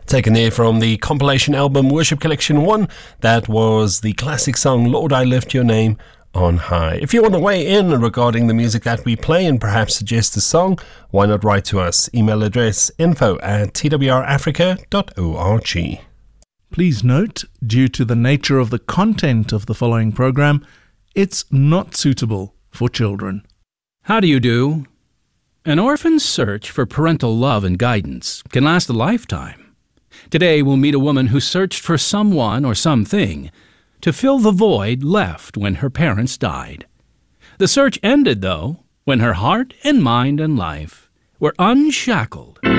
Taken there from the compilation album Worship Collection 1, that was the classic song Lord I Lift Your Name on High. If you want to weigh in regarding the music that we play and perhaps suggest a song, why not write to us? Email address info@twrafrica.org. Please note, due to the nature of the content of the following program, it's not suitable for children. How do you do? An orphan's search for parental love and guidance can last a lifetime. Today we'll meet a woman who searched for someone or something to fill the void left when her parents died. The search ended, though, when her heart and mind and life were unshackled